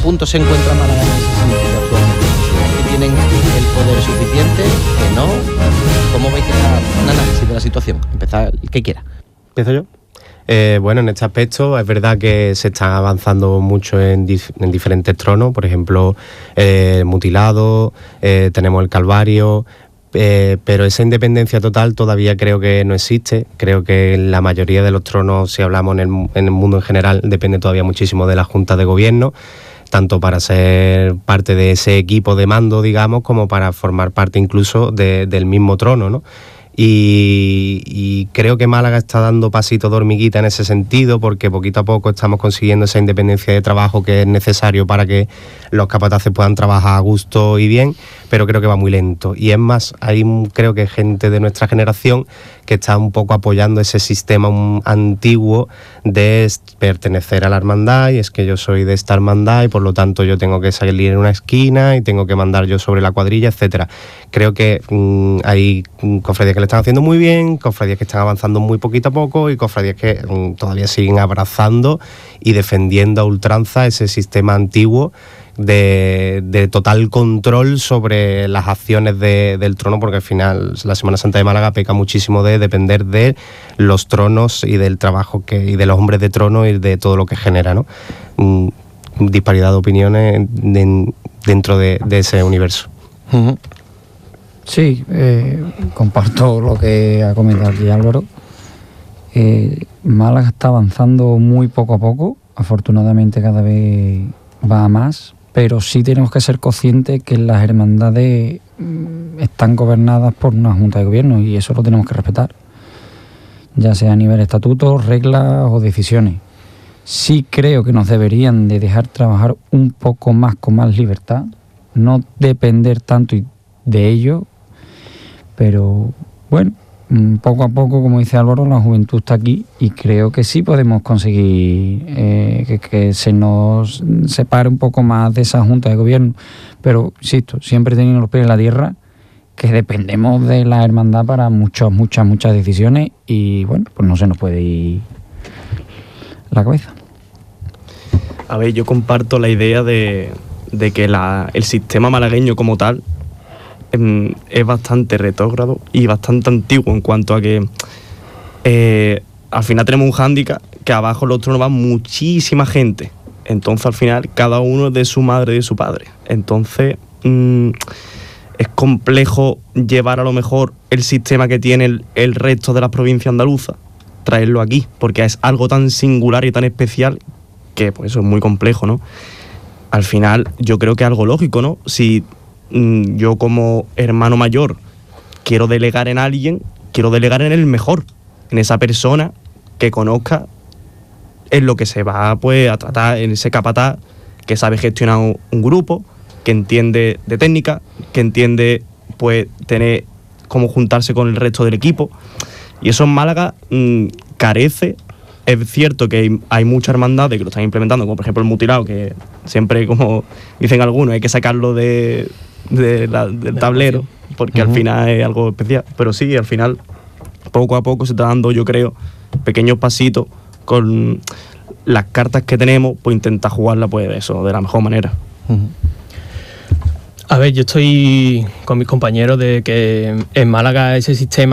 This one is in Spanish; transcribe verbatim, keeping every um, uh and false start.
punto se encuentra Málaga en ese sentido actualmente? ¿Consideráis que tienen el poder suficiente? ¿Que no? ¿Cómo veis que está un análisis de la situación? Empezar el que quiera. ¿Empiezo yo? Eh, bueno, en este aspecto es verdad que se está avanzando mucho en, dif- en diferentes tronos, por ejemplo, eh, mutilado, eh, tenemos el Calvario, eh, pero esa independencia total todavía creo que no existe. Creo que la mayoría de los tronos, si hablamos en el, en el mundo en general, depende todavía muchísimo de la Junta de Gobierno, tanto para ser parte de ese equipo de mando, digamos, como para formar parte incluso de, del mismo trono, ¿no? Y, y creo que Málaga está dando pasitos de hormiguita en ese sentido, porque poquito a poco estamos consiguiendo esa independencia de trabajo que es necesario para que los capataces puedan trabajar a gusto y bien, pero creo que va muy lento. Y es más, hay creo que gente de nuestra generación que está un poco apoyando ese sistema un, antiguo de pertenecer a la hermandad, y es que yo soy de esta hermandad y por lo tanto yo tengo que salir en una esquina y tengo que mandar yo sobre la cuadrilla, etcétera. Creo que mmm, hay cofradías que le están haciendo muy bien, cofradías que están avanzando muy poquito a poco y cofradías que mmm, todavía siguen abrazando y defendiendo a ultranza ese sistema antiguo de, de total control sobre las acciones de, del trono, porque al final la Semana Santa de Málaga peca muchísimo de depender de los tronos y del trabajo que, y de los hombres de trono y de todo lo que genera, ¿no? Mm, disparidad de opiniones de, dentro de, de ese universo. Uh-huh. Sí, eh, comparto lo que ha comentado aquí Álvaro. Eh, Málaga está avanzando muy poco a poco, afortunadamente cada vez va a más, pero sí tenemos que ser conscientes que las hermandades están gobernadas por una junta de gobierno y eso lo tenemos que respetar, ya sea a nivel estatutos, reglas o decisiones. Sí creo que nos deberían de dejar trabajar un poco más con más libertad, no depender tanto de ello, pero bueno, poco a poco, como dice Álvaro, la juventud está aquí y creo que sí podemos conseguir eh, que, que se nos separe un poco más de esa junta de gobierno, pero insisto, siempre teniendo los pies en la tierra, que dependemos de la hermandad para muchas, muchas, muchas decisiones y bueno, pues no se nos puede ir la cabeza. A ver, yo comparto la idea de, de que la, el sistema malagueño como tal eh, es bastante retrógrado y bastante antiguo en cuanto a que eh, al final tenemos un hándicap que abajo en los tronos va muchísima gente. Entonces al final cada uno es de su madre y de su padre. Entonces mmm, es complejo llevar a lo mejor el sistema que tiene el, el resto de las provincias andaluzas, traerlo aquí, porque es algo tan singular y tan especial que pues eso es muy complejo, ¿no? Al final yo creo que es algo lógico, ¿no? Si mmm, yo como hermano mayor quiero delegar en alguien, quiero delegar en el mejor, en esa persona que conozca en lo que se va pues a tratar, en ese capataz que sabe gestionar un, un grupo, que entiende de técnica, que entiende pues tener cómo juntarse con el resto del equipo. Y eso en Málaga mmm, carece. Es cierto que hay, hay muchas hermandades que lo están implementando, como por ejemplo el mutilado, que siempre, como dicen algunos, hay que sacarlo de, de la, del tablero, porque uh-huh. al final es algo especial. Pero sí, al final, poco a poco se está dando, yo creo, pequeños pasitos con las cartas que tenemos, pues intentar jugarla pues eso, de la mejor manera. Uh-huh. A ver, yo estoy con mis compañeros de que en Málaga ese sistema